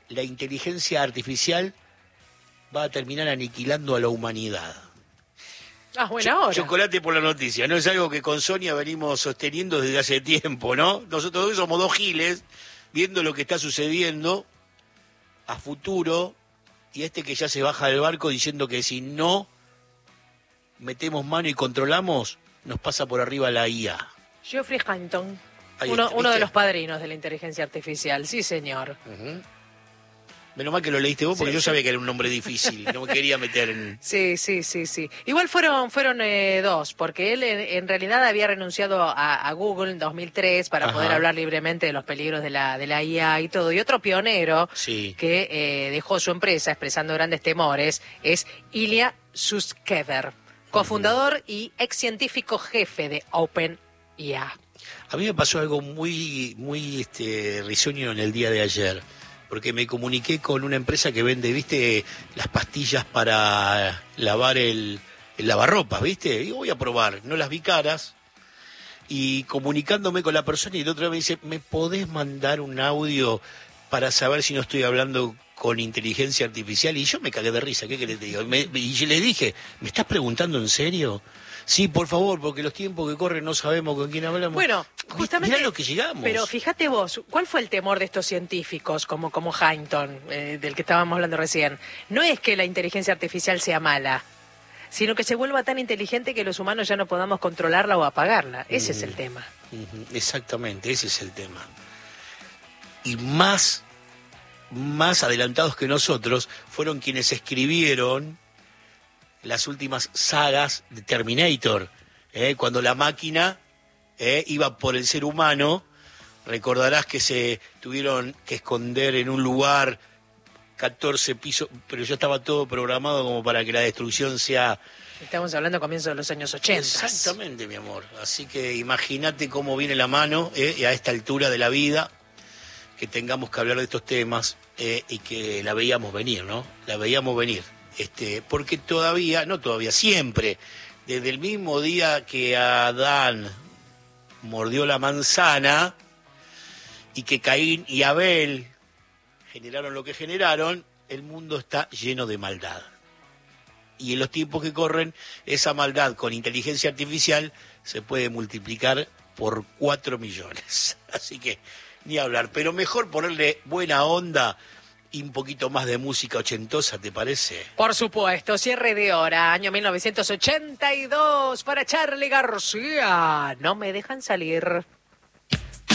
la inteligencia artificial va a terminar aniquilando a la humanidad. Buena hora. Chocolate por la noticia, ¿no? Es algo que con Sonia venimos sosteniendo desde hace tiempo, ¿no? Nosotros somos dos giles viendo lo que está sucediendo a futuro y que ya se baja del barco diciendo que si no metemos mano y controlamos, nos pasa por arriba la IA. Geoffrey Hinton, Ahí uno está, ¿viste? de los padrinos de la inteligencia artificial, sí señor. Uh-huh. Menos mal que lo leíste vos porque yo sabía que era un nombre difícil, no me quería meter en... Sí. Igual fueron dos, porque él en realidad había renunciado a Google en 2003 para poder hablar libremente de los peligros de la IA y todo. Y otro pionero que dejó su empresa expresando grandes temores es Ilya Sutskever, cofundador y ex científico jefe de OpenAI. A mí me pasó algo muy risueño en el día de ayer, porque me comuniqué con una empresa que vende, ¿viste? Las pastillas para lavar el lavarropas, ¿viste? Y voy a probar, no las vi caras, y comunicándome con la persona y el otro me dice, ¿me podés mandar un audio para saber si no estoy hablando con inteligencia artificial? Y yo me cagué de risa, ¿qué querés te digo? Y yo le dije, ¿me estás preguntando en serio? Sí, por favor, porque los tiempos que corren no sabemos con quién hablamos. Bueno, justamente... Mirá lo que llegamos. Pero fíjate vos, ¿cuál fue el temor de estos científicos como Hinton, del que estábamos hablando recién? No es que la inteligencia artificial sea mala, sino que se vuelva tan inteligente que los humanos ya no podamos controlarla o apagarla. Ese es el tema. Exactamente, ese es el tema. Y más adelantados que nosotros fueron quienes escribieron las últimas sagas de Terminator, cuando la máquina iba por el ser humano. Recordarás que se tuvieron que esconder en un lugar 14 pisos, pero ya estaba todo programado como para que la destrucción sea... Estamos hablando a comienzos de los años 80. Exactamente, mi amor. Así que imagínate cómo viene la mano a esta altura de la vida, que tengamos que hablar de estos temas y que la veíamos venir, ¿no? La veíamos venir. Porque siempre, desde el mismo día que Adán mordió la manzana y que Caín y Abel generaron lo que generaron, el mundo está lleno de maldad. Y en los tiempos que corren, esa maldad con inteligencia artificial se puede multiplicar por 4 millones. Así que, ni hablar. Pero mejor ponerle buena onda y un poquito más de música ochentosa, ¿te parece? Por supuesto, cierre de hora, año 1982 para Charly García. No me dejan salir.